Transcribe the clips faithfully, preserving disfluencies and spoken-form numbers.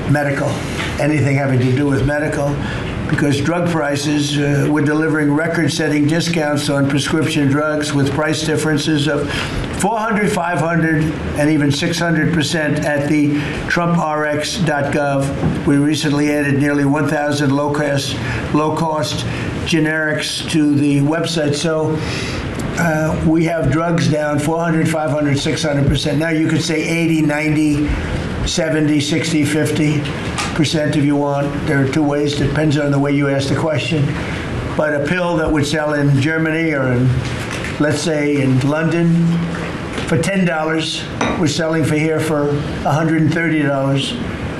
medical, anything having to do with medical, because drug prices, uh, we're delivering record-setting discounts on prescription drugs with price differences of four hundred, five hundred, and even six hundred percent at the Trump R X dot gov. We recently added nearly one thousand low-cost, low-cost generics to the website. So uh, we have drugs down four hundred, five hundred, six hundred percent. Now you could say eighty, ninety, seventy, sixty, fifty percent if you want. There are two ways. Depends on the way you ask the question. But a pill that would sell in Germany or in, let's say, in London for ten dollars, we're selling for here for one hundred thirty dollars.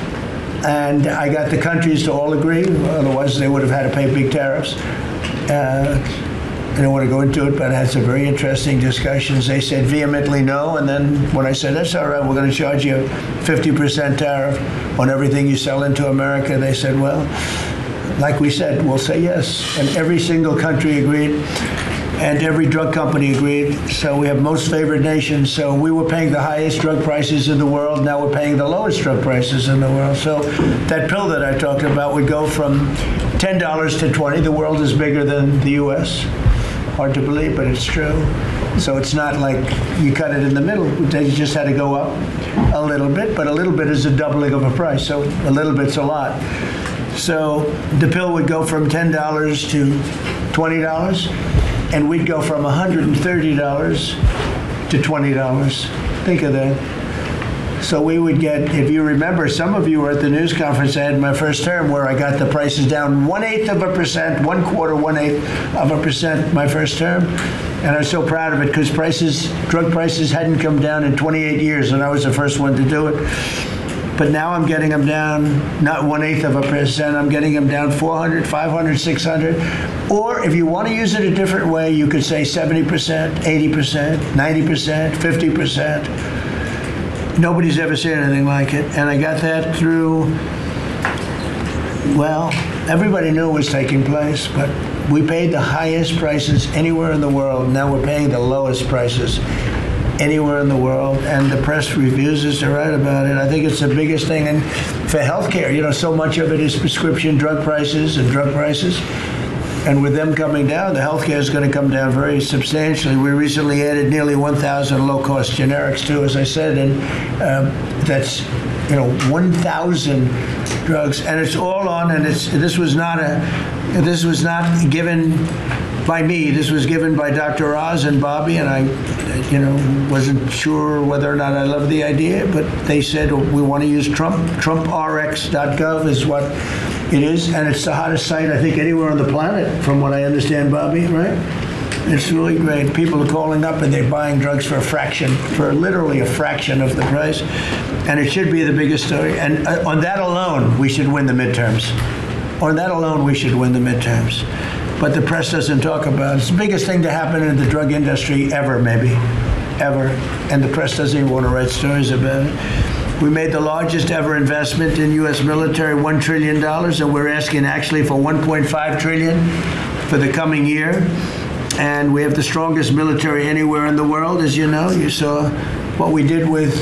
And I got the countries to all agree, otherwise they would have had to pay big tariffs. Uh, I don't want to go into it, but I had some very interesting discussions. They said vehemently no, and then when I said, that's all right, we're going to charge you a fifty percent tariff on everything you sell into America, they said, well, like we said, we'll say yes. And every single country agreed, and every drug company agreed. So we have most favored nation. So we were paying the highest drug prices in the world. Now we're paying the lowest drug prices in the world. So that pill that I talked about would go from ten dollars to twenty dollars. The world is bigger than the U S Hard to believe, but it's true. So it's not like you cut it in the middle. They just had to go up a little bit, but a little bit is a doubling of a price. So a little bit's a lot. So the pill would go from ten dollars to twenty dollars, and we'd go from one hundred thirty dollars to twenty dollars. Think of that. So we would get, if you remember, some of you were at the news conference I had in my first term where I got the prices down one-eighth of a percent, one quarter, one-eighth of a percent my first term. And I was so proud of it because prices, drug prices hadn't come down in twenty-eight years, and I was the first one to do it. But now I'm getting them down, not one-eighth of a percent, I'm getting them down four hundred, five hundred, six hundred. Or if you want to use it a different way, you could say seventy percent, eighty percent, ninety percent, fifty percent. Nobody's ever seen anything like it. And I got that through, well, everybody knew it was taking place, but we paid the highest prices anywhere in the world. Now we're paying the lowest prices anywhere in the world, and the press refuses to write about it. I think it's the biggest thing. And for healthcare, you know, so much of it is prescription drug prices and drug prices. And with them coming down, the healthcare is going to come down very substantially. We recently added nearly one thousand low-cost generics too, as I said, and uh, that's, you know, one thousand drugs, and it's all on. And it's this was not a, this was not given by me. This was given by Doctor Oz and Bobby, and I, you know, wasn't sure whether or not I loved the idea, but they said, oh, we want to use Trump. Trump R X dot gov is what it is, and it's the hottest site, I think, anywhere on the planet, from what I understand, Bobby, right? It's really great. People are calling up and they're buying drugs for a fraction, for literally a fraction of the price, and it should be the biggest story. And uh, on that alone, we should win the midterms. On that alone, we should win the midterms. But the press doesn't talk about it. It's the biggest thing to happen in the drug industry ever, maybe, ever. And the press doesn't even want to write stories about it. We made the largest ever investment in U S military, one trillion dollars, and we're asking actually for one point five trillion dollars for the coming year. And we have the strongest military anywhere in the world, as you know. You saw what we did with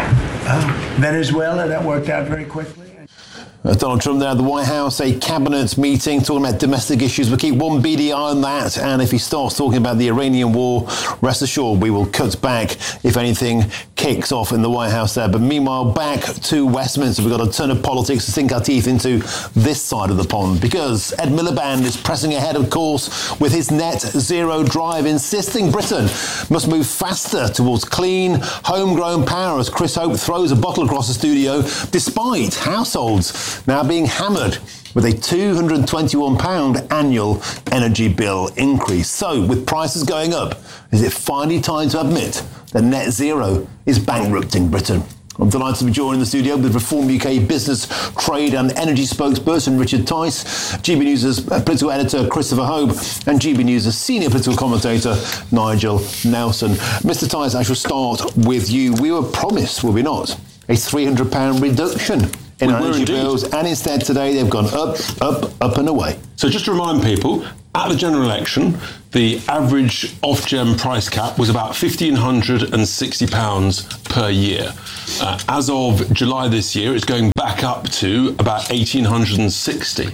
uh, Venezuela. That worked out very quickly. Uh, Donald Trump there at the White House, a cabinet meeting talking about domestic issues. We'll keep one beady eye on that, and if he starts talking about the Iranian war, rest assured we will cut back if anything kicks off in the White House there. But meanwhile, back to Westminster, we've got a ton of politics to sink our teeth into this side of the pond, because Ed Miliband is pressing ahead, of course, with his net zero drive, insisting Britain must move faster towards clean, homegrown power, as Chris Hope throws a bottle across the studio, despite households now being hammered with a two hundred twenty-one pounds annual energy bill increase. So, with prices going up, is it finally time to admit that net zero is bankrupting Britain? I'm delighted to be joined in the studio with Reform U K business, trade and energy spokesperson Richard Tice, G B News' political editor Christopher Hope, and G B News' senior political commentator Nigel Nelson. Mister Tice, I shall start with you. We were promised, were we not, a three hundred pounds reduction in we energy indeed. bills, and instead today they've gone up, up, up and away. So just to remind people, at the general election, the average Ofgem price cap was about one thousand five hundred sixty pounds per year. Uh, as of July this year, it's going back up to about one thousand eight hundred sixty.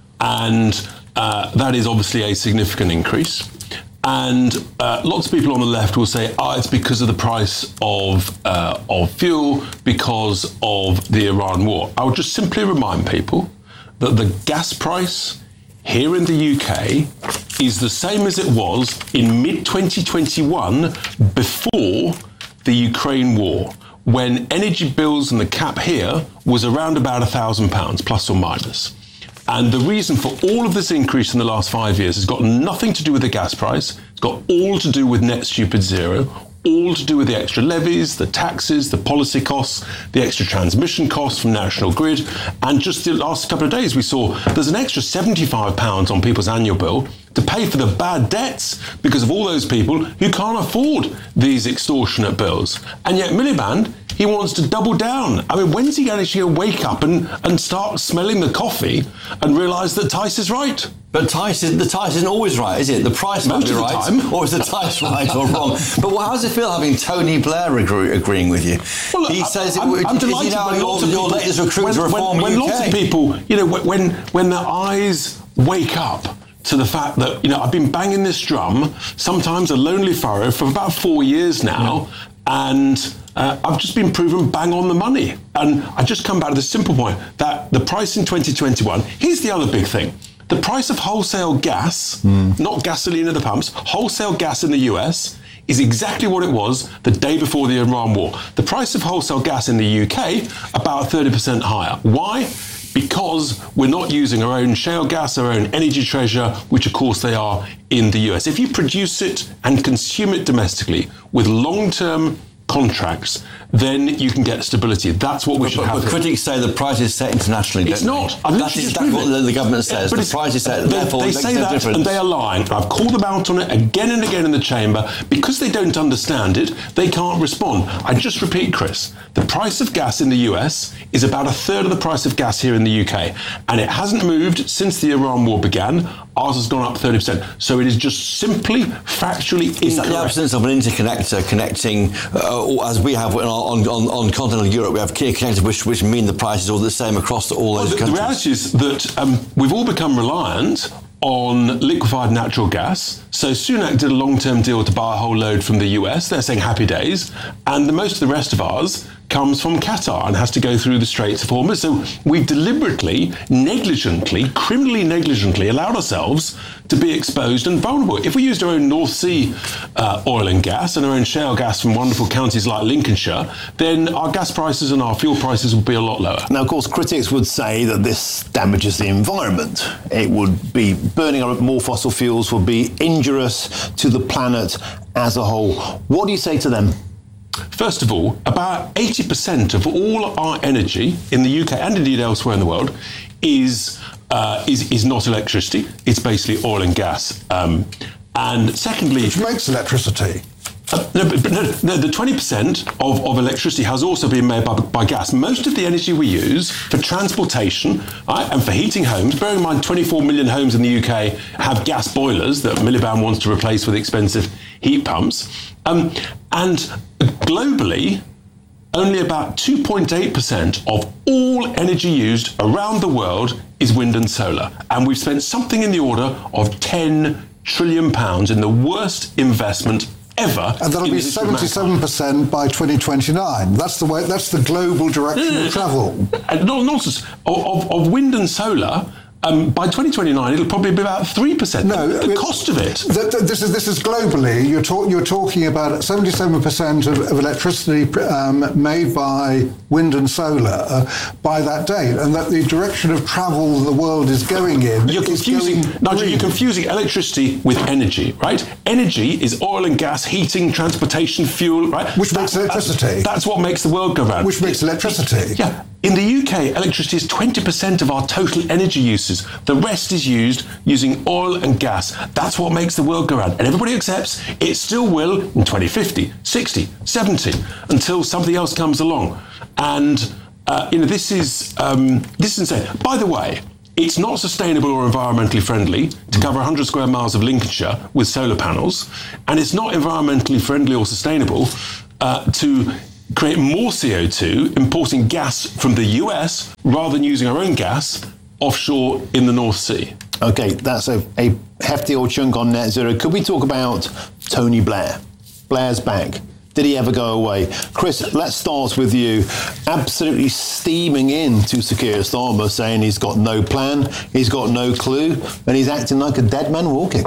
And uh, that is obviously a significant increase. And uh, lots of people on the left will say, oh, it's because of the price of, uh, of fuel, because of the Iran war. I would just simply remind people that the gas price here in the U K is the same as it was in mid twenty twenty-one before the Ukraine war, when energy bills and the cap here was around about one thousand pounds, plus or minus. And the reason for all of this increase in the last five years has got nothing to do with the gas price. It's got all to do with net stupid zero, all to do with the extra levies, the taxes, the policy costs, the extra transmission costs from National Grid. And just the last couple of days, we saw there's an extra seventy-five pounds on people's annual bill to pay for the bad debts because of all those people who can't afford these extortionate bills. And yet Miliband, he wants to double down. I mean, when's he actually going to wake up and, and start smelling the coffee and realise that Tice is right? But Tice, is, the Tice isn't always right, is it? The price might Most be of the right, time. or is the Tice right or wrong? But how does it feel having Tony Blair agree, agreeing with you? Well, look, he says it, I'm, I'm is delighted he now when your, lots of your people, latest recruit when, to reform when, when U K? lots of people, you know, when when their eyes wake up to the fact that, you know, I've been banging this drum, sometimes a lonely furrow, for about four years now, yeah. and uh, I've just been proven bang on the money. And I just come back to the simple point that the price in twenty twenty-one, here's the other big thing. The price of wholesale gas, mm. not gasoline at the pumps, wholesale gas in the U S is exactly what it was the day before the Iran war. The price of wholesale gas in the U K, about thirty percent higher. Why? Because we're not using our own shale gas, our own energy treasure, which of course they are in the U S. If you produce it and consume it domestically with long-term contracts, then you can get stability. That's what we but, should but, have. But critics say the price is set internationally. It's don't not. they? I've That is just that's what proven the, the government says. But the price is set. They, therefore, they it makes say no that, difference. and they are lying. I've called them out on it again and again in the chamber. Because they don't understand it, they can't respond. I just repeat, Chris, the price of gas in the U S is about a third of the price of gas here in the U K, and it hasn't moved since the Iran war began. Ours has gone up thirty percent. So it is just simply factually incorrect. Is that the absence of an interconnector connecting, uh, as we have on, on, on continental Europe, we have key connectors which, which mean the price is all the same across all well, those the, countries? The reality is that um, we've all become reliant on liquefied natural gas. So Sunak did a long-term deal to buy a whole load from the U S. They're saying happy days. And the most of the rest of ours comes from Qatar and has to go through the Straits of Hormuz. So we've deliberately, negligently, criminally negligently allowed ourselves to be exposed and vulnerable. If we used our own North Sea uh, oil and gas and our own shale gas from wonderful counties like Lincolnshire, then our gas prices and our fuel prices would be a lot lower. Now, of course, critics would say that this damages the environment. It would be burning up more fossil fuels, would be injurious to the planet as a whole. What do you say to them? First of all, about eighty percent of all our energy in the U K and indeed elsewhere in the world is uh, is, is not electricity. It's basically oil and gas. Um, and secondly... Which makes electricity. Uh, no, but, but no, no, the twenty percent of, of electricity has also been made by, by gas. Most of the energy we use for transportation, right, and for heating homes, bearing in mind twenty-four million homes in the U K have gas boilers that Miliband wants to replace with expensive heat pumps. Um, and globally, only about two point eight percent of all energy used around the world is wind and solar. And we've spent something in the order of ten trillion pounds in the worst investment ever. And that'll be seventy-seven percent by twenty twenty-nine. That's the way. That's the global direction of travel. And no nonsense. Of, of, of wind and solar, um, by twenty twenty-nine, it'll probably be about three percent. No, the, the cost of it. Th- th- this is this is globally. You're, talk, you're talking about seventy-seven percent of, of electricity um, made by wind and solar uh, by that date, and that the direction of travel the world is going in. You're confusing, Nigel, you're confusing electricity with energy, right? Energy is oil and gas, heating, transportation, fuel, right? Which makes electricity. That's, that's what makes the world go round. Which makes electricity. Yeah. In the U K, electricity is twenty percent of our total energy uses. The rest is used using oil and gas. That's what makes the world go round. And everybody accepts it still will in twenty fifty, sixty, seventy, until something else comes along. And, uh, you know, this is, um, this is insane. By the way, it's not sustainable or environmentally friendly to cover one hundred square miles of Lincolnshire with solar panels, and it's not environmentally friendly or sustainable uh, to create more C O two importing gas from the U S rather than using our own gas offshore in the North Sea. Okay, that's a, a hefty old chunk on net zero. Could we talk about Tony Blair? Blair's back. Did he ever go away? Chris, let's start with you. Absolutely steaming into Sir Keir Starmer, saying he's got no plan, he's got no clue, and he's acting like a dead man walking.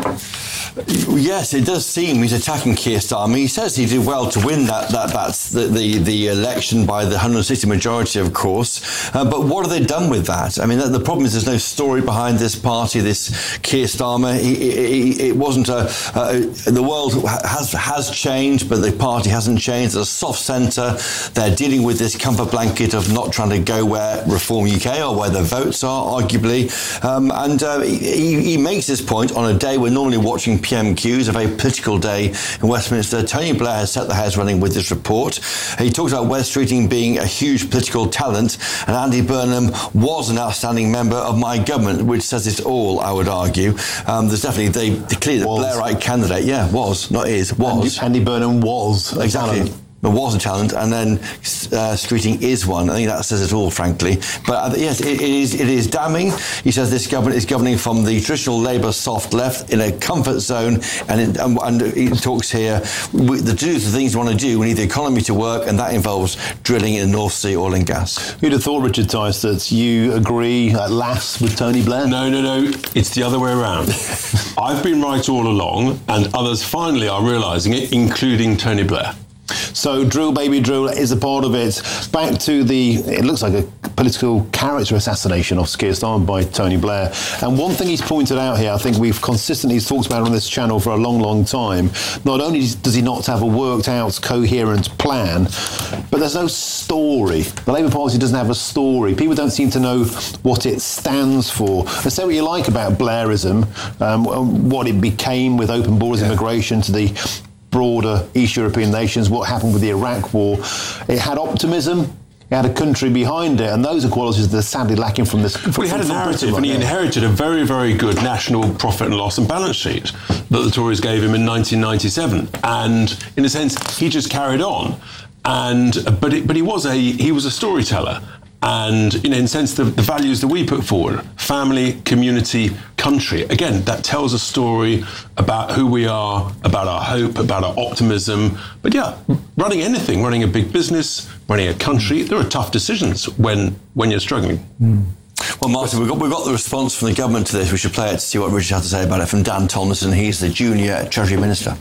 Yes, it does seem he's attacking Keir Starmer. He says he did well to win that that that's the the, the election by the one hundred sixty majority, of course. Uh, but what have they done with that? I mean, the, the problem is there's no story behind this party, this Keir Starmer. He, he, it wasn't a, a the world has has changed, but the party hasn't changed. There's a soft centre. They're dealing with this comfort blanket of not trying to go where Reform U K or where the votes are, arguably. Um, and uh, he, he makes this point on a day we're normally watching P M Qs, a very political day in Westminster. Tony Blair has set the House running with this report. He talks about Wes Streeting being a huge political talent, and Andy Burnham was an outstanding member of my government, which says it all, I would argue. Um, there's definitely, they declared the Blairite candidate. Yeah, was, not is, was. Andy, Andy Burnham was. Exactly. There was a challenge, and then uh, Streeting is one. I think that says it all, frankly. But uh, yes, it, it is it is damning. He says this government is governing from the traditional Labour soft left in a comfort zone, and it, um, and he talks here, we, the do the things we want to do, we need the economy to work, and that involves drilling in the North Sea oil and gas. Who'd have thought, Richard Tice, that you agree at last with Tony Blair? No, no, no, it's the other way around. I've been right all along, and others finally are realising it, including Tony Blair. So drill, baby, drill is a part of it. Back to the, it looks like a political character assassination of Keir Starmer by Tony Blair. And one thing he's pointed out here, I think we've consistently talked about on this channel for a long, long time. Not only does he not have a worked out, coherent plan, but there's no story. The Labour Party doesn't have a story. People don't seem to know what it stands for. And say what you like about Blairism, um, what it became with open borders, yeah. immigration to the broader East European nations, what happened with the Iraq War. It had optimism, it had a country behind it, and those are qualities that are sadly lacking from this. From, well, he had a narrative, and he inherited a very, very good national profit and loss and balance sheet that the Tories gave him in nineteen ninety-seven, and in a sense, he just carried on. And but it, but he was a he was a storyteller. And, you know, in a sense, the, the values that we put forward, family, community, country, again, that tells a story about who we are, about our hope, about our optimism. But yeah, running anything, running a big business, running a country, there are tough decisions when when you're struggling. Mm. Well, Martin, we've got, we've got the response from the government to this. We should play it to see what Richard had to say about it from Dan Tomlinson. He's the junior Treasury Minister.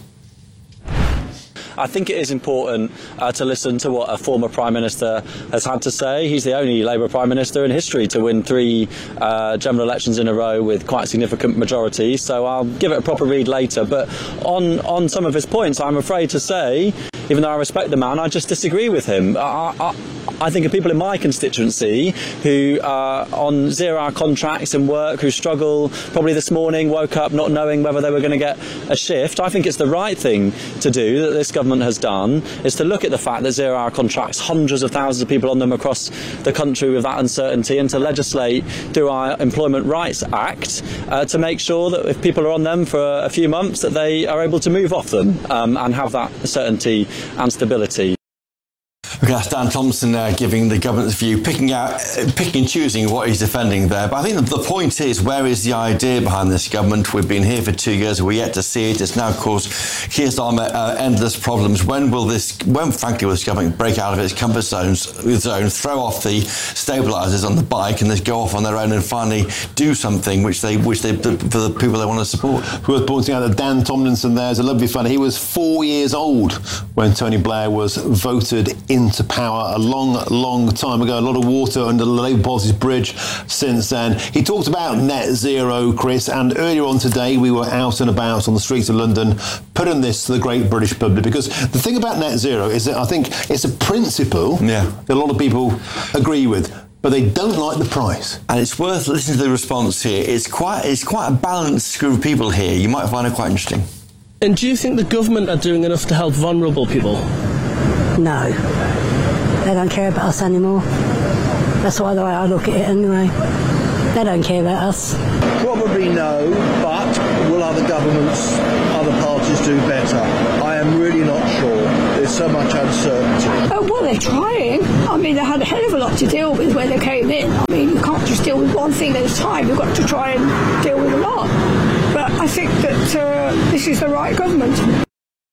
I think it is important uh, to listen to what a former Prime Minister has had to say. He's the only Labour Prime Minister in history to win three uh, general elections in a row with quite significant majorities, so I'll give it a proper read later. But on, on some of his points, I'm afraid to say, even though I respect the man, I just disagree with him. I, I, I think of people in my constituency who are on zero-hour contracts and work, who struggle, probably this morning woke up not knowing whether they were going to get a shift. I think it's the right thing to do, that this government has done, is to look at the fact that zero-hour contracts, hundreds of thousands of people on them across the country with that uncertainty, and to legislate through our Employment Rights Act uh, to make sure that if people are on them for a few months, that they are able to move off them um, and have that certainty and stability. Okay, that's Dan Thompson uh, giving the government's view, picking out, uh, picking and choosing what he's defending there. But I think the, the point is, where is the idea behind this government? We've been here for two years, we're yet to see it. It's now caused Keir Starmer uh, endless problems. When will this, when frankly will this government break out of its comfort zones, zone, throw off the stabilisers on the bike, and just go off on their own and finally do something which they, which they, for the people they want to support? Worth pointing out that Dan Tomlinson there is a lovely fellow. He was four years old when Tony Blair was voted into power a long, long time ago. A lot of water under the Labour Party's bridge since then. He talked about net zero, Chris, and earlier on today we were out and about on the streets of London putting this to the great British public, because the thing about net zero is that I think it's a principle yeah. that a lot of people agree with, but they don't like the price. And it's worth listening to the response here. It's quite, it's quite a balanced group of people here. You might find it quite interesting. And do you think the government are doing enough to help vulnerable people? No. They don't care about us anymore. That's why the way I look at it anyway. They don't care about us. Probably no, but will other governments, other parties do better? I am really not sure. There's so much uncertainty. Oh, well, they're trying. I mean, they had a hell of a lot to deal with when they came in. I mean, you can't just deal with one thing at a time. You've got to try and deal with a lot. But I think that uh, this is the right government.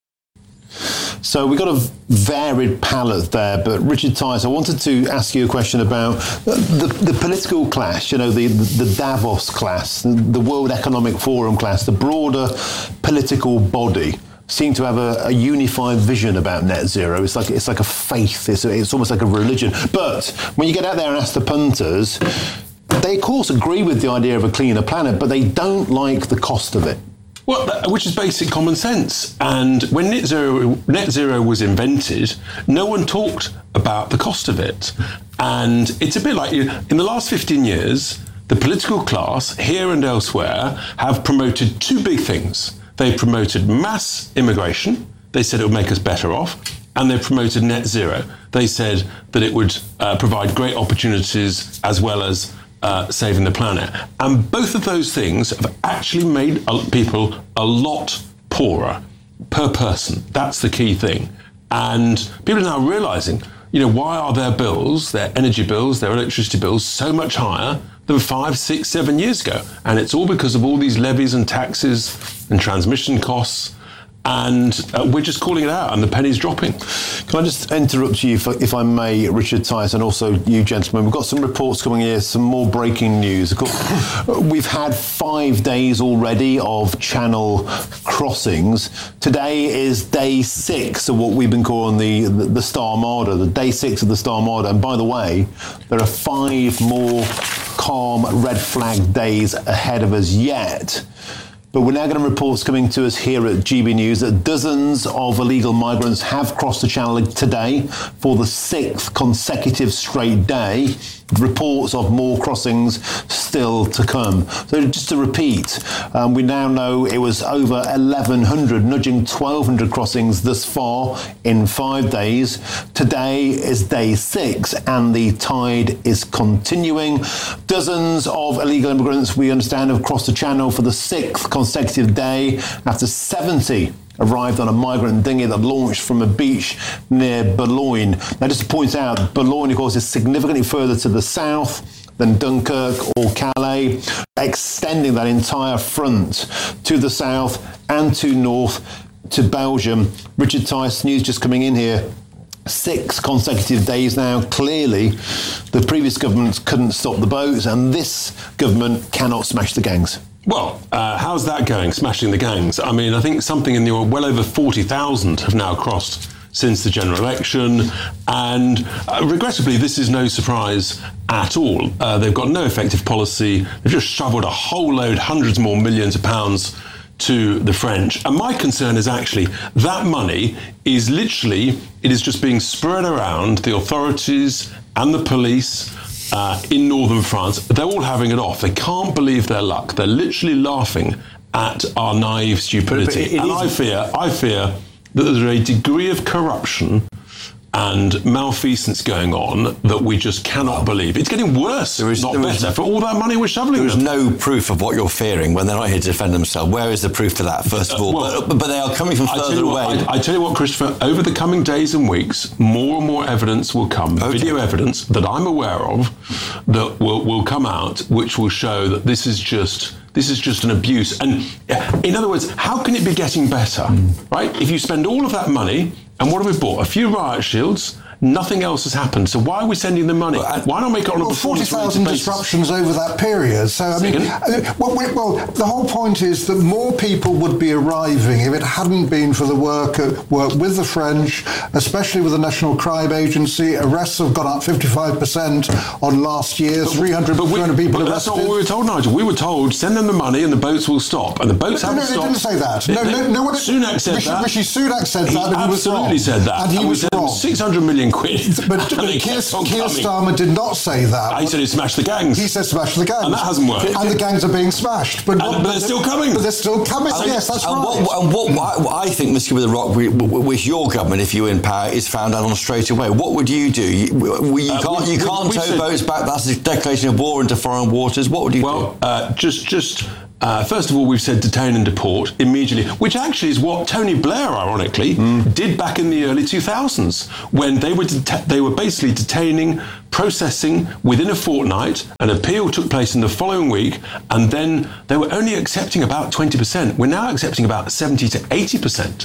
So we've got a varied palette there, but Richard Tice, I wanted to ask you a question about the, the political class, you know, the, the Davos class, the World Economic Forum class, the broader political body seem to have a, a unified vision about net zero. It's like it's like a faith, it's, it's almost like a religion. But when you get out there and ask the punters, they of course agree with the idea of a cleaner planet, but they don't like the cost of it. Well, which is basic common sense. And when net zero, net zero was invented, no one talked about the cost of it. And it's a bit like, in the last fifteen years, the political class here and elsewhere have promoted two big things. They promoted mass immigration. They said it would make us better off. And they promoted net zero. They said that it would uh, provide great opportunities as well as Uh, saving the planet. And both of those things have actually made people a lot poorer per person. That's the key thing. And people are now realizing, you know, why are their bills, their energy bills, their electricity bills so much higher than five, six, seven years ago? And it's all because of all these levies and taxes and transmission costs. And uh, we're just calling it out, and the penny's dropping. Can I just interrupt you, if, if I may, Richard Tice, and also you gentlemen? We've got some reports coming here, some more breaking news. Of course, we've had five days already of Channel crossings. Today is day six of what we've been calling the, the, the Star Armada, the day six of the Star Armada. And by the way, there are five more calm red flag days ahead of us yet. But we're now getting reports coming to us here at G B News that dozens of illegal migrants have crossed the Channel today for the sixth consecutive straight day. Reports of more crossings still to come. So just to repeat, um, we now know it was over eleven hundred, nudging twelve hundred crossings thus far in five days. Today is day six and the tide is continuing. Dozens of illegal immigrants, we understand, have crossed the Channel for the sixth consecutive day after seventy arrived on a migrant dinghy that launched from a beach near Boulogne. Now, just to point out, Boulogne, of course, is significantly further to the south than Dunkirk or Calais, extending that entire front to the south and to north to Belgium. Richard Tice, news just coming in here. Six consecutive days now. Clearly, the previous government couldn't stop the boats, and this government cannot smash the gangs. Well, uh, how's that going, smashing the gangs? I mean, I think something in the well over forty thousand have now crossed since the general election. And uh, regrettably, this is no surprise at all. Uh, they've got no effective policy. They've just shoveled a whole load, hundreds more millions of pounds to the French. And my concern is actually that money is literally, it is just being spread around the authorities and the police Uh, in northern France. They're all having it off. They can't believe their luck. They're literally laughing at our naive stupidity. But, but and I fear, I fear that there's a degree of corruption and malfeasance going on that we just cannot believe. It's getting worse, there is, not there better, is, for all that money we're shoveling There is them. no proof of what you're fearing when they're not here to defend themselves. Where is the proof for that, first of all? Uh, well, but, but they are coming from I further what, away. I, I tell you what, Christopher, over the coming days and weeks, more and more evidence will come, okay. video evidence that I'm aware of, that will, will come out, which will show that this is just... This is just an abuse. And in other words, how can it be getting better, mm. right? If you spend all of that money, and what have we bought? A few riot shields, nothing else has happened. So why are we sending the money? Well, why not make it on well, a performance forty thousand disruptions over that period. So, I mean, uh, well, we, well, the whole point is that more people would be arriving if it hadn't been for the work, uh, work with the French, especially with the National Crime Agency. Arrests have gone up fifty-five percent on last year, but, three hundred, but we, three hundred people but arrested. That's not what we were told, Nigel. We were told, send them the money and the boats will stop. And the boats no, haven't no, stopped. No, they didn't say that. No, they, no, no one, Sunak said Rishi, that. Rishi Sunak said he that, and he was wrong. absolutely said that. And he and was we wrong. six hundred million million quid. But, but Keir, Keir Starmer did not say that. He said he smashed the gangs. He said smash the gangs. And that hasn't worked. And the gangs are being smashed. But, and, what, but they're still coming. But they're still coming, and, yes, that's and right. What, and what, what I think, Mister With the Rock, with your government, if you were in power, is found out on straight away. What would you do? You, you uh, can't, we, you can't we, tow said, boats back. That's a declaration of war into foreign waters. What would you well, do? Well, uh, just... just Uh, first of all, we've said detain and deport immediately, which actually is what Tony Blair, ironically, mm. did back in the early two thousands, when they were det- they were basically detaining, processing within a fortnight. An appeal took place in the following week, and then they were only accepting about twenty percent. We're now accepting about seventy to eighty percent.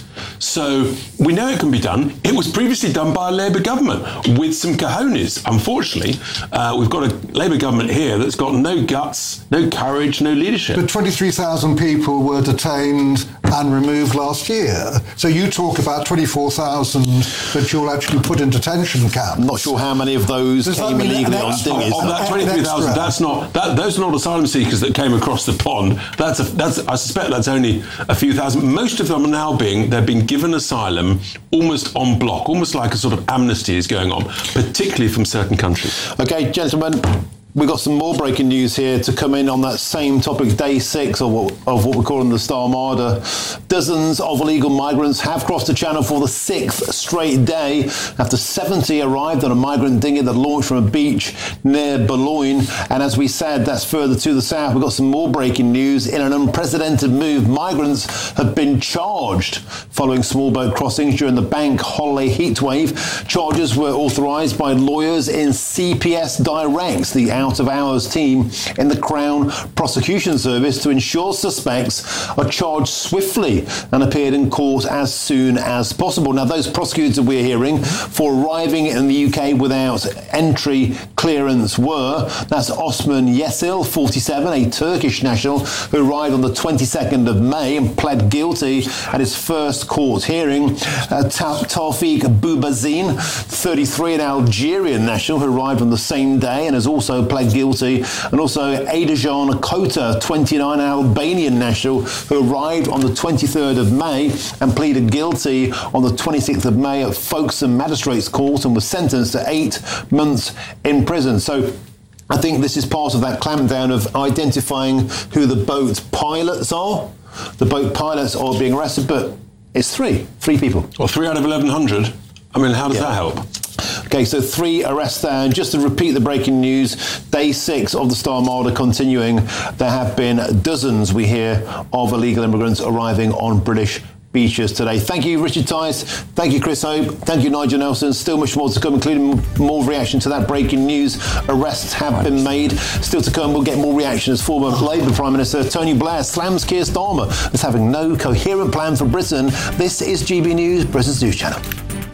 So we know it can be done. It was previously done by a Labour government with some cojones. Unfortunately, uh, we've got a Labour government here that's got no guts, no courage, no leadership. But twenty-three thousand people were detained and removed last year. So you talk about twenty-four thousand that you'll actually put in detention camps. I'm not sure how many of those Does came illegally on dinghies. Of that twenty-three thousand, that's not, that, those are not asylum seekers that came across the pond. That's, a, that's I suspect that's only a few thousand. Most of them are now being, they're being given asylum almost en bloc, almost like a sort of amnesty is going on, particularly from certain countries. Okay, gentlemen. We've got some more breaking news here to come in on that same topic, day six of what, of what we're calling the Star Armada. Dozens of illegal migrants have crossed the Channel for the sixth straight day after seventy arrived on a migrant dinghy that launched from a beach near Boulogne. And as we said, that's further to the south. We've got some more breaking news. In an unprecedented move, migrants have been charged following small boat crossings during the bank holiday heatwave. Charges were authorised by lawyers in C P S Direct, the out-of-hours team in the Crown Prosecution Service, to ensure suspects are charged swiftly and appeared in court as soon as possible. Now, those prosecutors we're hearing for arriving in the U K without entry clearance were, that's Osman Yesil, forty-seven, a Turkish national who arrived on the twenty-second of May and pled guilty at his first court hearing. Uh, Ta- Tawfiq Boubazine, thirty-three, an Algerian national who arrived on the same day and has also pled guilty, and also Adejan Kota, twenty-nine, an Albanian national who arrived on the twenty-third of May and pleaded guilty on the twenty-sixth of May at Folkestone Magistrates Court and was sentenced to eight months in prison. So I think this is part of that clampdown of identifying who the boat pilots are. The boat pilots are being arrested, but it's three, three people. Well, three out of eleven hundred. I mean, how does yeah. that help? Okay, so three arrests there. And just to repeat the breaking news, day six of the Star Armada continuing. There have been dozens, we hear, of illegal immigrants arriving on British beaches today. Thank you, Richard Tice. Thank you, Chris Hope. Thank you, Nigel Nelson. Still much more to come, including more reaction to that breaking news. Arrests have been made. Still to come, we'll get more reaction as former Labour Prime Minister Tony Blair slams Keir Starmer as having no coherent plan for Britain. This is G B News, Britain's news channel.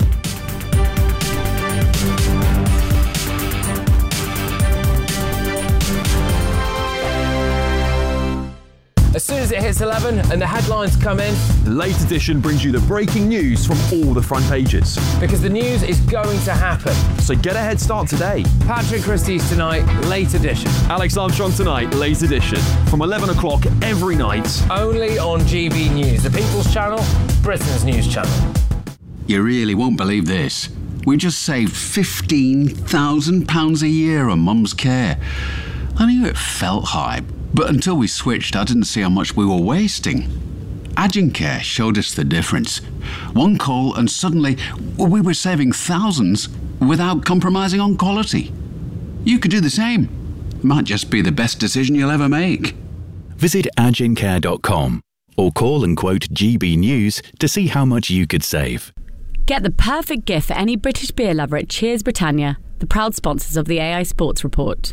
As soon as it hits eleven and the headlines come in, the Late Edition brings you the breaking news from all the front pages. Because the news is going to happen. So get a head start today. Patrick Christie's tonight, Late Edition. Alex Armstrong tonight, Late Edition. From eleven o'clock every night. Only on G B News, the People's Channel, Britain's news channel. You really won't believe this. We just saved fifteen thousand pounds a year on Mum's care. I knew it felt high, but until we switched, I didn't see how much we were wasting. Agincare showed us the difference. One call and suddenly we were saving thousands without compromising on quality. You could do the same. Might just be the best decision you'll ever make. Visit agincare dot com or call and quote G B News to see how much you could save. Get the perfect gift for any British beer lover at Cheers Britannia, the proud sponsors of the A I Sports Report.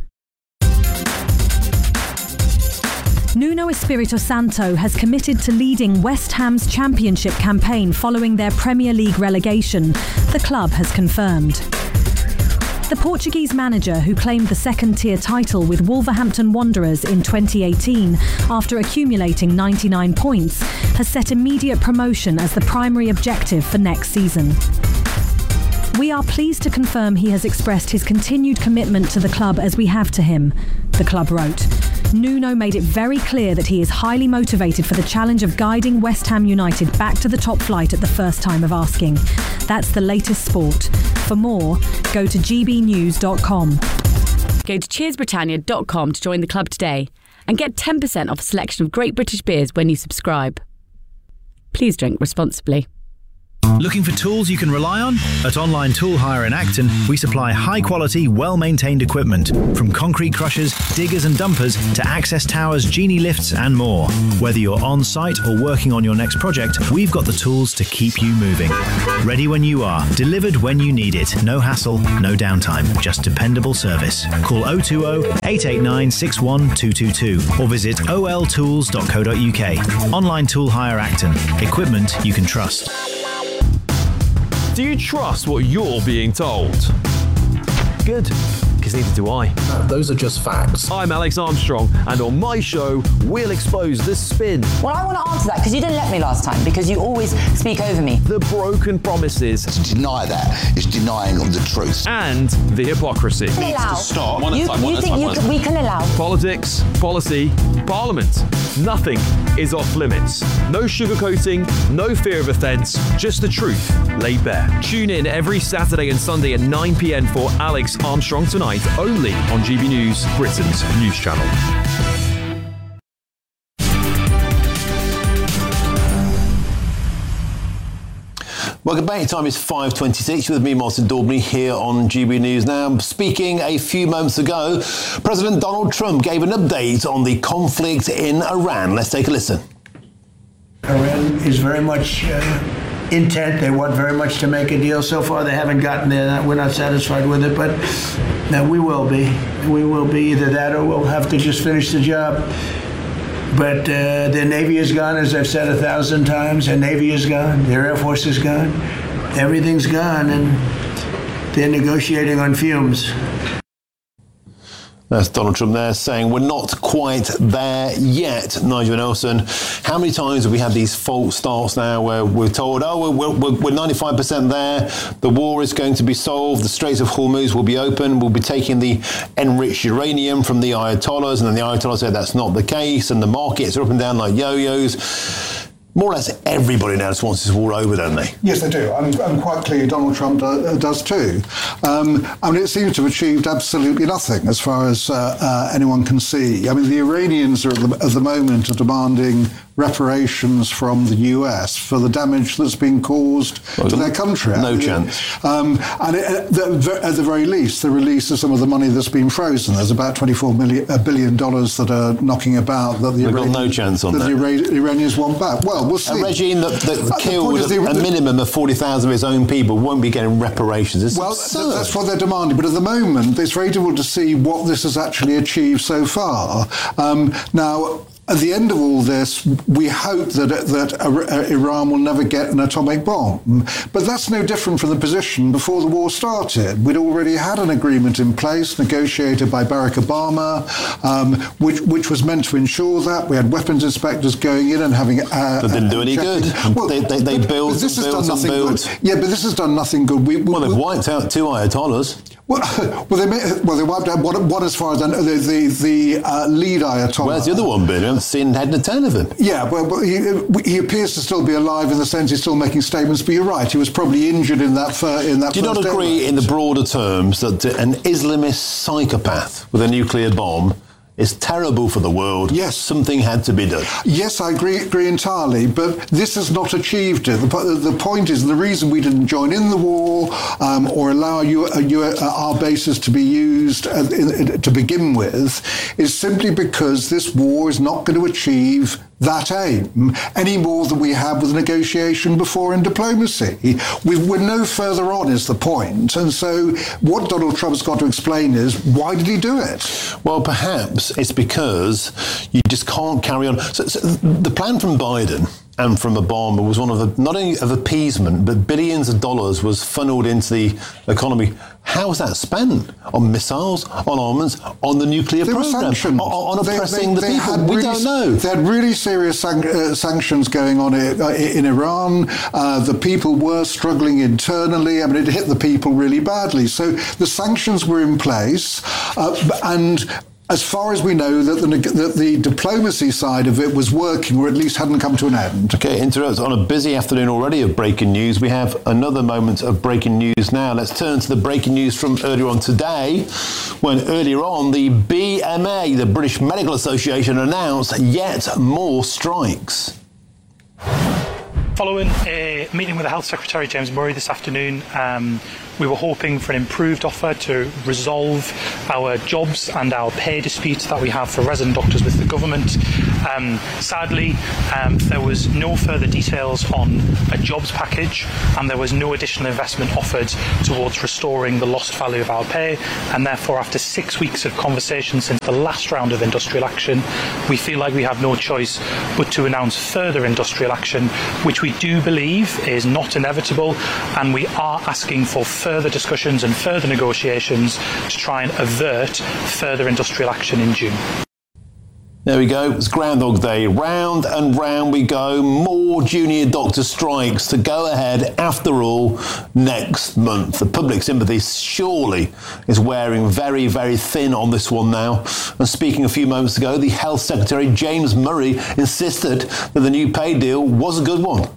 Nuno Espirito Santo has committed to leading West Ham's championship campaign following their Premier League relegation, the club has confirmed. The Portuguese manager, who claimed the second-tier title with Wolverhampton Wanderers in twenty eighteen after accumulating ninety-nine points, has set immediate promotion as the primary objective for next season. We are pleased to confirm he has expressed his continued commitment to the club as we have to him, the club wrote. Nuno made it very clear that he is highly motivated for the challenge of guiding West Ham United back to the top flight at the first time of asking. That's the latest sport. For more, go to g b news dot com. Go to cheers britannia dot com to join the club today and get ten percent off a selection of great British beers when you subscribe. Please drink responsibly. Looking for tools you can rely on? At Online Tool Hire in Acton, we supply high-quality, well-maintained equipment, from concrete crushers, diggers and dumpers to access towers, genie lifts and more. Whether you're on-site or working on your next project, we've got the tools to keep you moving. Ready when you are, delivered when you need it. No hassle, no downtime, just dependable service. Call oh two oh, eight eight nine, six one two two two or visit o l tools dot co dot u k. Online Tool Hire Acton. Equipment you can trust. Do you trust what you're being told? Good, because neither do I. Uh, those are just facts. I'm Alex Armstrong, and on my show, we'll expose the spin. Well, I want to answer that, because you didn't let me last time, because you always speak over me. The broken promises. To deny that is denying the truth. And the hypocrisy. Allow. Stop. One at you, a time, one you at a think time, you one at a can, time. we can allow. Politics, policy, parliament. Nothing is off limits. No sugarcoating, no fear of offence, just the truth laid bare. Tune in every Saturday and Sunday at nine p m for Alex Armstrong Tonight, only on G B News, Britain's news channel. Welcome back. Time is five twenty-six. With me, Martin Daubney, here on G B News Now. Speaking a few moments ago, President Donald Trump gave an update on the conflict in Iran. Let's take a listen. Iran is very much uh, intent. They want very much to make a deal. So far, they haven't gotten there. We're not satisfied with it, but now we will be. We will be either that or we'll have to just finish the job. But uh, their Navy is gone, as I've said a thousand times. Their Navy is gone. Their Air Force is gone. Everything's gone, and they're negotiating on fumes. That's Donald Trump there saying we're not quite there yet, Nigel Nelson. How many times have we had these false starts now where we're told, oh, we're, we're, we're ninety-five percent there, the war is going to be solved, the Straits of Hormuz will be open, we'll be taking the enriched uranium from the Ayatollahs, and then the Ayatollahs say that's not the case, and the markets are up and down like yo-yos. More or less everybody now just wants this war over, don't they? Yes, they do. And, and quite clearly Donald Trump do, does too. Um, I mean, it seems to have achieved absolutely nothing as far as uh, uh, anyone can see. I mean, the Iranians are at the, at the moment are demanding reparations from the U S for the damage that's been caused well, to their country. No chance. Um, and it, at, the, at the very least, the release of some of the money that's been frozen. There's about twenty-four million, a billion dollars that are knocking about that the, Iranian, got no chance on that that. the Iranians want back. Well, we'll see. A regime that, that killed the, a minimum of forty thousand of its own people won't be getting reparations. It's well, absurd. That's what they're demanding. But at the moment, it's very difficult to see what this has actually achieved so far. Um, now, at the end of all this, we hope that that Iran will never get an atomic bomb. But that's no different from the position before the war started. We'd already had an agreement in place, negotiated by Barack Obama, um, which which was meant to ensure that. We had weapons inspectors going in and having... Uh, that didn't do any checking. good. Well, they they, they but, built but this and has built done and nothing built. good. Yeah, but this has done nothing good. We, we, well, they've wiped out two Ayatollahs. Well, well, they made, well, they wiped out one, one as far as the the, the uh, lead Ayatollah. Where's the other one been? We haven't seen head and ten of him. Yeah, well, well he, he appears to still be alive in the sense he's still making statements. But you're right, he was probably injured in that fir- in that. Do you not agree, airline. in the broader terms, that an Islamist psychopath with a nuclear bomb is terrible for the world? Yes. Something had to be done. Yes, I agree, agree entirely, but this has not achieved it. The, the point is, the reason we didn't join in the war um, or allow you, uh, you, uh, our bases to be used uh, in, in, to begin with is simply because this war is not going to achieve that aim any more than we have with negotiation before in diplomacy. We, we're no further on is the point. And so what Donald Trump's got to explain is, why did he do it? Well, perhaps it's because you just can't carry on. So, so the plan from Biden and from Obama was one of the, not only of appeasement, but billions of dollars was funneled into the economy. How was that spent? On missiles, on armaments, on the nuclear there program, on, on oppressing they, they, the people? We really, don't know. They had really serious san- uh, sanctions going on in, uh, in Iran. Uh, the people were struggling internally. I mean, it hit the people really badly. So the sanctions were in place, uh, and as far as we know, that the, that the diplomacy side of it was working, or at least hadn't come to an end. Okay, interrupt on a busy afternoon already of breaking news. We have another moment of breaking news now. Let's turn to the breaking news from earlier on today, when earlier on the B M A, the British Medical Association, announced yet more strikes. Following a meeting with the Health Secretary, James Murray, this afternoon, um, we were hoping for an improved offer to resolve our jobs and our pay disputes that we have for resident doctors with the government. Um, sadly, um, there was no further details on a jobs package, and there was no additional investment offered towards restoring the lost value of our pay, and therefore after six weeks of conversation since the last round of industrial action, we feel like we have no choice but to announce further industrial action, which we do believe is not inevitable, and we are asking for further discussions and further negotiations to try and avert further industrial action in June. There we go. It's Groundhog Day. Round and round we go. More junior doctor strikes to go ahead, after all, next month. The public sympathy surely is wearing very, very thin on this one now. And speaking a few moments ago, the Health Secretary, James Murray, insisted that the new pay deal was a good one.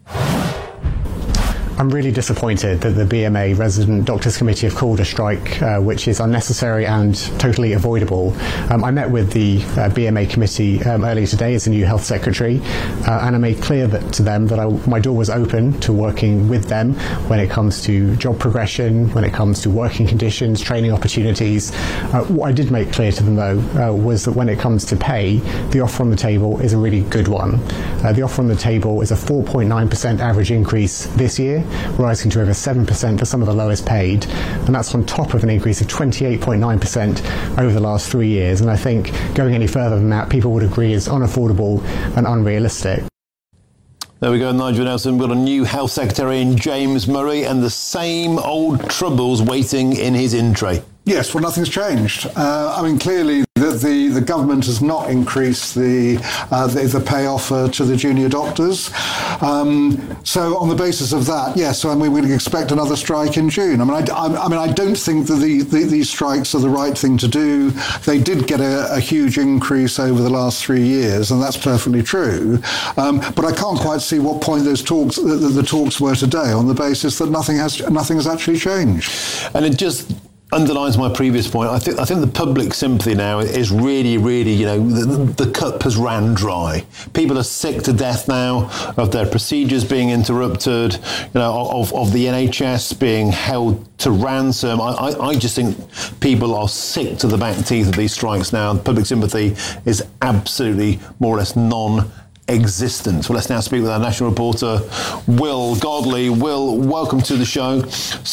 I'm really disappointed that the B M A Resident Doctors Committee have called a strike uh, which is unnecessary and totally avoidable. Um, I met with the uh, B M A committee um, earlier today as the new Health Secretary, uh, and I made clear that, to them that I, my door was open to working with them when it comes to job progression, when it comes to working conditions, training opportunities. Uh, what I did make clear to them, though, uh, was that when it comes to pay, the offer on the table is a really good one. Uh, the offer on the table is a four point nine percent average increase this year, rising to over seven percent for some of the lowest paid, and that's on top of an increase of twenty-eight point nine percent over the last three years. And I think going any further than that, people would agree is unaffordable and unrealistic. There we go, Nigel Nelson. We've got a new Health Secretary in James Murray, and the same old troubles waiting in his in tray. Yes, well, nothing's changed. Uh, I mean, clearly the, the, the government has not increased the, uh, the the pay offer to the junior doctors. Um, so on the basis of that, yes, I mean, we would expect another strike in June. I mean, I, I, I mean, I don't think that the, the, these strikes are the right thing to do. They did get a, a huge increase over the last three years, and that's perfectly true. Um, but I can't quite see what point those talks, the, the talks were today, on the basis that nothing has nothing has actually changed. And it just underlines my previous point. I think I think the public sympathy now is really, really, you know, the, the cup has ran dry. People are sick to death now of their procedures being interrupted, you know, of, of the N H S being held to ransom. I, I, I just think people are sick to the back teeth of these strikes now. Public sympathy is absolutely more or less non existence. Well, let's now speak with our national reporter, Will Godley. Will, welcome to the show.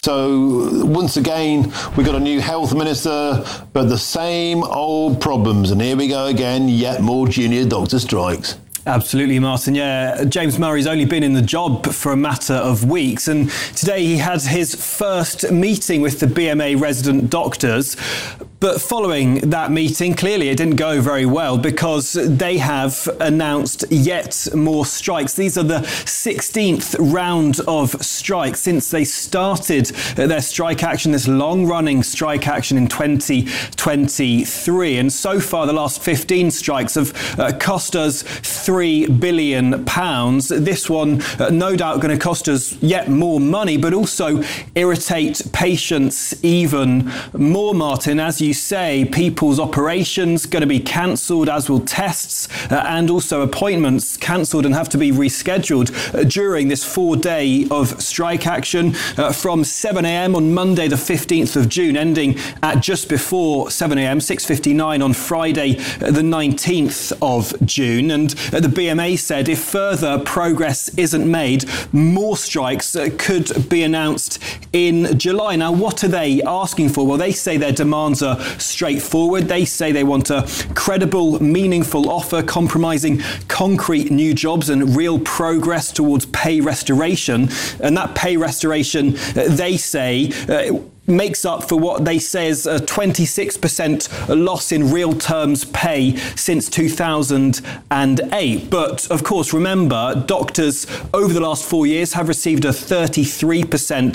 So, once again, we've got a new health minister, but the same old problems. And here we go again, yet more junior doctor strikes. Absolutely, Martin. Yeah, James Murray's only been in the job for a matter of weeks, and today he had his first meeting with the B M A resident doctors. But following that meeting, clearly it didn't go very well, because they have announced yet more strikes. These are the sixteenth round of strikes since they started their strike action, this long-running strike action in twenty twenty-three. And so far, the last fifteen strikes have uh, cost us three billion pounds. This one, uh, no doubt, going to cost us yet more money, but also irritate patients even more, Martin. As you say, people's operations going to be cancelled, as will tests, uh, and also appointments cancelled and have to be rescheduled uh, during this four day of strike action uh, from seven a m on Monday the fifteenth of June, ending at just before seven a m, six fifty-nine on Friday uh, the nineteenth of June. And uh, the B M A said if further progress isn't made, more strikes uh, could be announced in July. Now, what are they asking for? Well, they say their demands are straightforward. They say they want a credible, meaningful offer compromising concrete new jobs and real progress towards pay restoration. And that pay restoration, uh, they say, uh, makes up for what they say is a twenty-six percent loss in real terms pay since two thousand eight. But of course, remember, doctors over the last four years have received a thirty-three percent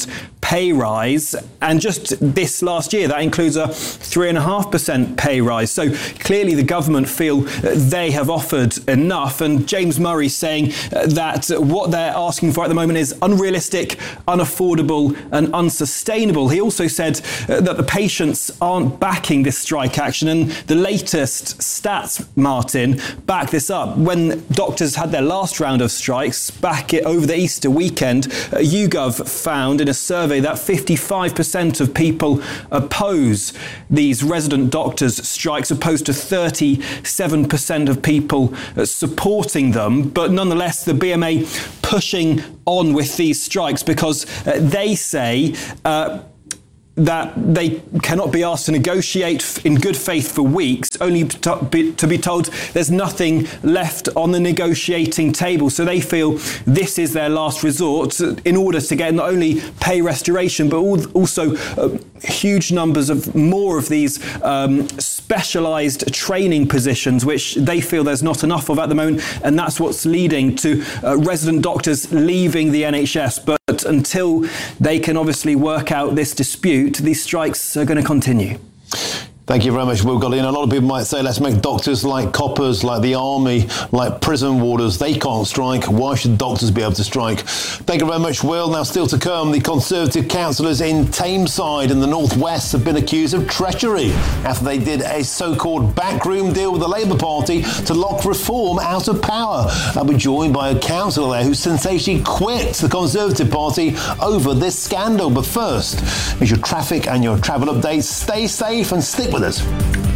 pay rise, and just this last year that includes a three and a half percent pay rise. So clearly the government feel they have offered enough, and James Murray saying that what they're asking for at the moment is unrealistic, unaffordable and unsustainable. He also said that the patients aren't backing this strike action, and the latest stats, Martin, back this up. When doctors had their last round of strikes back over the Easter weekend, YouGov found in a survey that fifty-five percent of people oppose these resident doctors' strikes, opposed to thirty-seven percent of people supporting them. But nonetheless, the B M A pushing on with these strikes because uh, they say uh, that they cannot be asked to negotiate in good faith for weeks, only to be, to be told there's nothing left on the negotiating table. So they feel this is their last resort in order to get not only pay restoration, but also uh, huge numbers of more of these um, specialised training positions, which they feel there's not enough of at the moment. And that's what's leading to uh, resident doctors leaving the N H S. But until they can obviously work out this dispute, these strikes are going to continue. Thank you very much, Will Godley. And a lot of people might say, let's make doctors like coppers, like the army, like prison warders. They can't strike. Why should doctors be able to strike? Thank you very much, Will. Now, still to come, the Conservative councillors in Tameside in the northwest have been accused of treachery after they did a so-called backroom deal with the Labour Party to lock Reform out of power. I'll be joined by a councillor there who sensationally quit the Conservative Party over this scandal. But first, is your traffic and your travel updates. Stay safe and stick with us.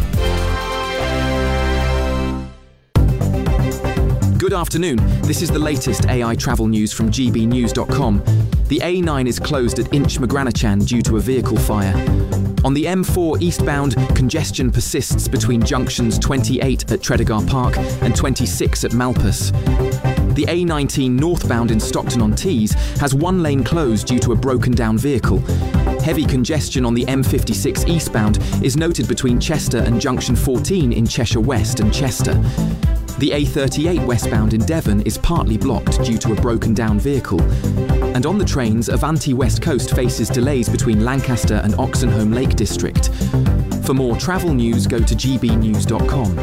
Good afternoon. This is the latest A I travel news from G B news dot com. The A nine is closed at Inch Magranachan due to a vehicle fire. On the M four eastbound, congestion persists between junctions twenty-eight at Tredegar Park and twenty-six at Malpas. The A nineteen northbound in Stockton-on-Tees has one lane closed due to a broken down vehicle. Heavy congestion on the M fifty-six eastbound is noted between Chester and junction fourteen in Cheshire West and Chester. The A thirty-eight westbound in Devon is partly blocked due to a broken down vehicle. And on the trains, Avanti West Coast faces delays between Lancaster and Oxenholme Lake District. For more travel news, go to G B news dot com.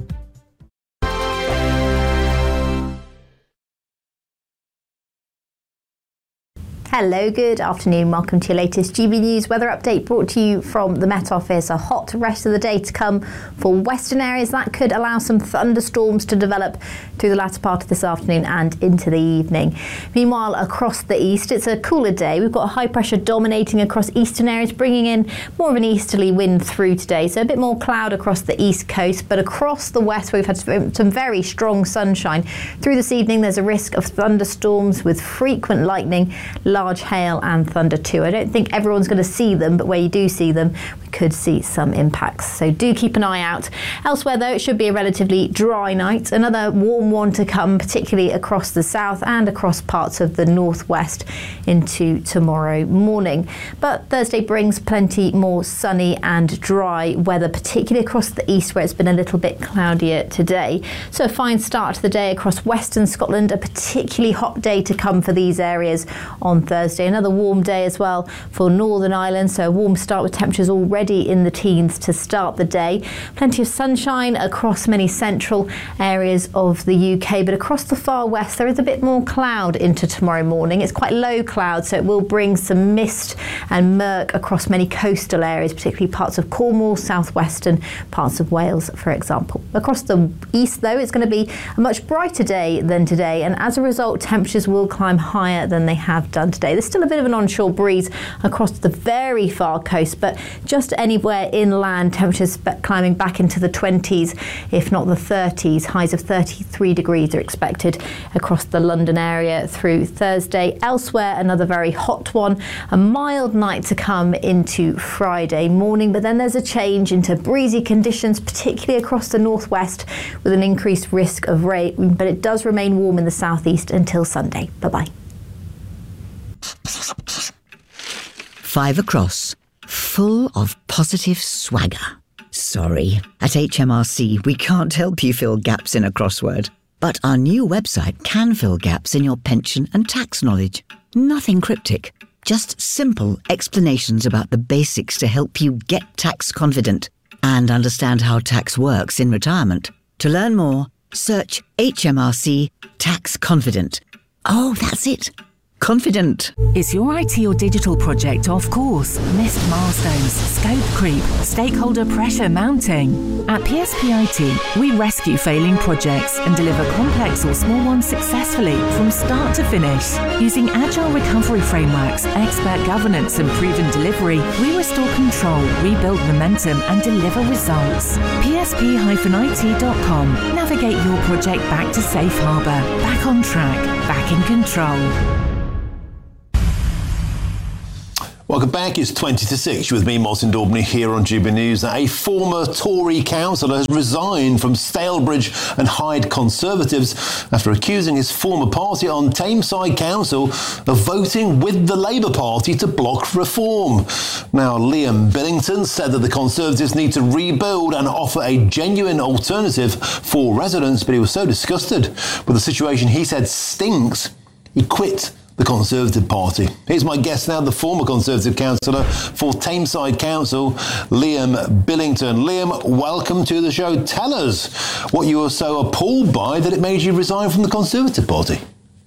Hello, good afternoon. Welcome to your latest G B News weather update brought to you from the Met Office. A hot rest of the day to come for western areas. That could allow some thunderstorms to develop through the latter part of this afternoon and into the evening. Meanwhile, across the east, it's a cooler day. We've got a high pressure dominating across eastern areas, bringing in more of an easterly wind through today. So a bit more cloud across the east coast, but across the west, we've had some very strong sunshine. Through this evening, there's a risk of thunderstorms with frequent lightning, large hail and thunder too. I don't think everyone's going to see them, but where you do see them, we could see some impacts. So do keep an eye out. Elsewhere though, it should be a relatively dry night. Another warm one to come, particularly across the south and across parts of the northwest into tomorrow morning. But Thursday brings plenty more sunny and dry weather, particularly across the east where it's been a little bit cloudier today. So a fine start to the day across western Scotland, a particularly hot day to come for these areas on Thursday. Another warm day as well for Northern Ireland, so a warm start with temperatures already in the teens to start the day. Plenty of sunshine across many central areas of the U K, but across the far west there is a bit more cloud into tomorrow morning. It's quite low cloud, so it will bring some mist and murk across many coastal areas, particularly parts of Cornwall, southwestern parts of Wales, for example. Across the east though, it's going to be a much brighter day than today, and as a result temperatures will climb higher than they have done today. There's still a bit of an onshore breeze across the very far coast, but just anywhere inland, temperatures climbing back into the twenties, if not the thirties. Highs of thirty-three degrees are expected across the London area through Thursday. Elsewhere, another very hot one. A mild night to come into Friday morning, but then there's a change into breezy conditions, particularly across the northwest, with an increased risk of rain, but it does remain warm in the southeast until Sunday. Bye-bye. Five across, full of positive swagger. Sorry, at H M R C we can't help you fill gaps in a crossword. But our new website can fill gaps in your pension and tax knowledge. Nothing cryptic, Just simple explanations about the basics to help you get tax confident and understand how tax works in retirement. To learn more, search H M R C Tax Confident. Oh, that's it. Confident. Is your I T or digital project off course? Missed milestones, scope creep, stakeholder pressure mounting? At P S P I T, we rescue failing projects and deliver complex or small ones successfully from start to finish. Using agile recovery frameworks, expert governance and proven delivery, we restore control, rebuild momentum and deliver results. P S P I T dot com. Navigate your project back to safe harbour, back on track, back in control. Welcome back. It's twenty to six with me, Martin Daubney, here on G B News. A former Tory councillor has resigned from Stalebridge and Hyde Conservatives after accusing his former party on Tameside Council of voting with the Labour Party to block reform. Now, Liam Billington said that the Conservatives need to rebuild and offer a genuine alternative for residents, but he was so disgusted with the situation he said stinks, he quit the Conservative Party. Here's my guest now, the former Conservative councillor for Tameside Council, Liam Billington. Liam, welcome to the show. Tell us what you were so appalled by that it made you resign from the Conservative Party.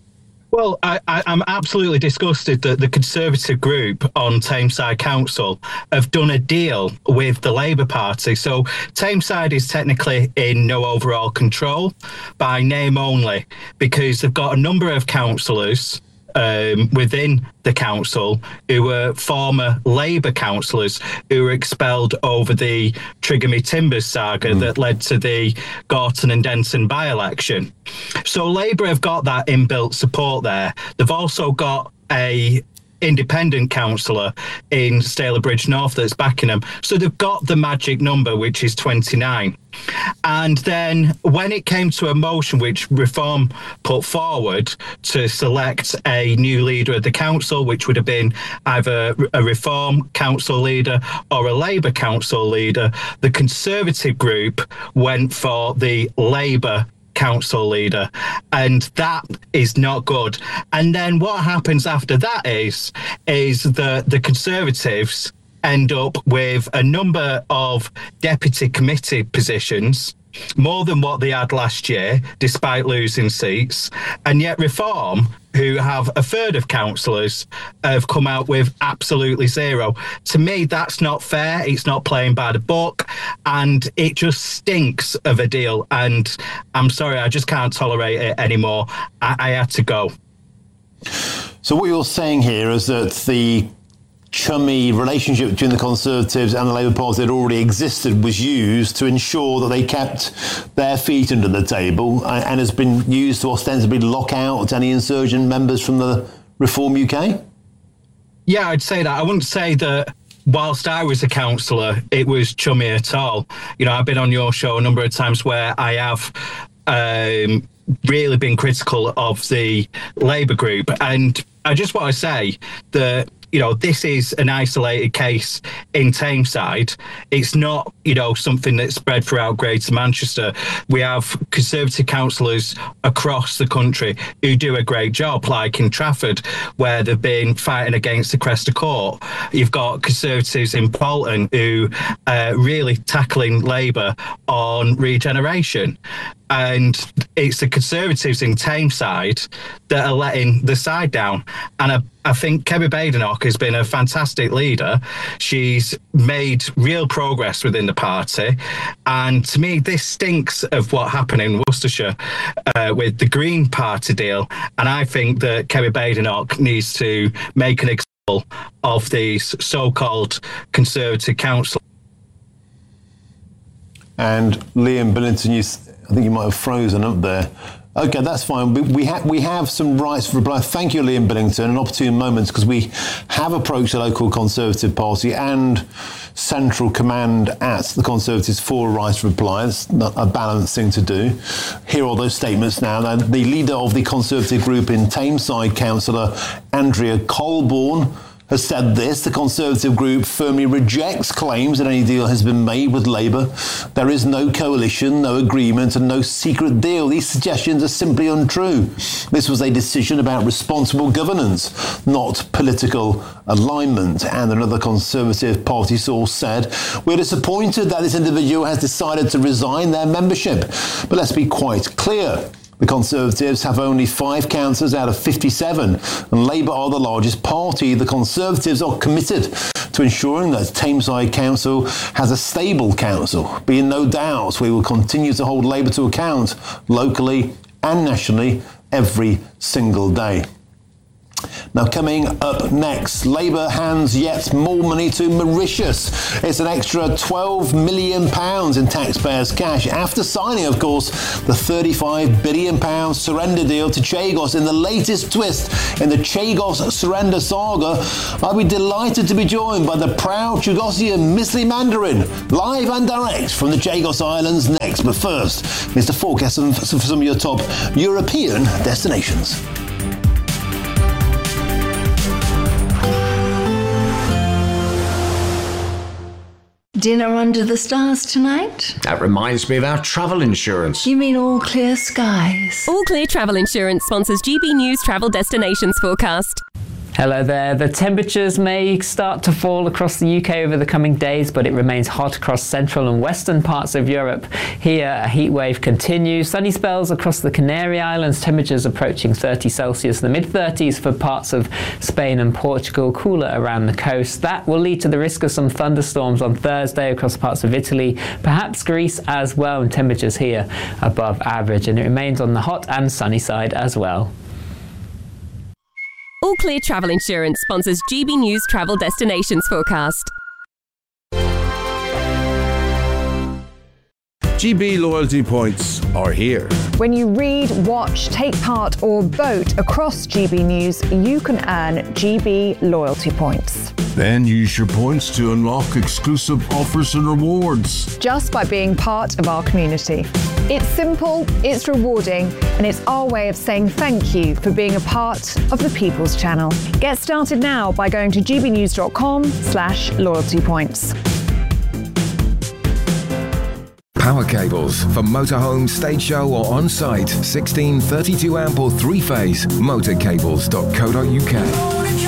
Well, I, I, I'm absolutely disgusted that the Conservative group on Tameside Council have done a deal with the Labour Party. So Tameside is technically in no overall control by name only, because they've got a number of councillors Um, within the council who were former Labour councillors who were expelled over the Trigamy Timbers saga mm. that led to the Gorton and Denton by-election. So Labour have got that inbuilt support there. They've also got a independent councillor in Stalybridge North that's backing them. So they've got the magic number, which is twenty-nine. And then when it came to a motion which Reform put forward to select a new leader of the council, which would have been either a Reform council leader or a Labour council leader, the Conservative group went for the Labour council leader, and that is not good. And then what happens after that is is that the Conservatives end up with a number of deputy committee positions, more than what they had last year, despite losing seats. And yet Reform, who have a third of councillors, have come out with absolutely zero. To me, that's not fair. It's not playing by the book, and it just stinks of a deal. And I'm sorry, I just can't tolerate it anymore. I, I had to go. So what you're saying here is that the chummy relationship between the Conservatives and the Labour Party that already existed was used to ensure that they kept their feet under the table, and has been used to ostensibly lock out any insurgent members from the Reform U K? Yeah, I'd say that. I wouldn't say that whilst I was a councillor, it was chummy at all. You know, I've been on your show a number of times where I have um, really been critical of the Labour group. And I just want to say that, you know, this is an isolated case in Tameside. It's not, you know, something that's spread throughout Greater Manchester. We have Conservative councillors across the country who do a great job, like in Trafford, where they've been fighting against the Cresta Court. You've got Conservatives in Bolton who are really tackling Labour on regeneration. And it's the Conservatives in Tameside that are letting the side down. And I, I think Kemi Badenoch has been a fantastic leader. She's made real progress within the party. And to me, this stinks of what happened in Worcestershire uh, with the Green Party deal. And I think that Kemi Badenoch needs to make an example of these so-called Conservative councillors. And Liam Billington, you, I think you might have frozen up there. Okay, that's fine. We, we, ha- we have some rights for reply. Thank you, Liam Billington, an opportune moment, because we have approached the local Conservative Party and central command at the Conservatives for a right to reply. It's not a balanced thing to do. Here are those statements now. now. The leader of the Conservative group in Tameside, Councillor Andrea Colborne, has said this. The Conservative group firmly rejects claims that any deal has been made with Labour. There is no coalition, no agreement and no secret deal. These suggestions are simply untrue. This was a decision about responsible governance, not political alignment. And another Conservative party source said, "We're disappointed that this individual has decided to resign their membership. But let's be quite clear. The Conservatives have only five councillors out of fifty-seven, and Labour are the largest party. The Conservatives are committed to ensuring that Tameside Council has a stable council. Be in no doubt we will continue to hold Labour to account locally and nationally every single day." Now, coming up next, Labour hands yet more money to Mauritius. It's an extra twelve million pounds in taxpayers' cash after signing, of course, the thirty-five billion pounds surrender deal to Chagos in the latest twist in the Chagos surrender saga. I'll be delighted to be joined by the proud Chagosian Miss Lee Mandarin, live and direct from the Chagos Islands next. But first, Mister Forecast for some of your top European destinations. Dinner under the stars tonight? That reminds me of our travel insurance. You mean All Clear Skies? All Clear Travel Insurance sponsors G B News Travel Destinations Forecast. Hello there. The temperatures may start to fall across the U K over the coming days, but it remains hot across central and western parts of Europe. Here, a heat wave continues. Sunny spells across the Canary Islands, temperatures approaching thirty Celsius, the mid thirties for parts of Spain and Portugal, cooler around the coast. That will lead to the risk of some thunderstorms on Thursday across parts of Italy, perhaps Greece as well, and temperatures here above average. And it remains on the hot and sunny side as well. All Clear Travel Insurance sponsors G B News Travel Destinations Forecast. G B loyalty points are here. When you read, watch, take part or vote across G B News, you can earn G B loyalty points. Then use your points to unlock exclusive offers and rewards. Just by being part of our community. It's simple, it's rewarding, and it's our way of saying thank you for being a part of the People's Channel. Get started now by going to gbnews.com slash loyalty points. Power cables for motorhome, stage show or on-site. sixteen thirty-two amp or three-phase. motorcables dot co dot uk.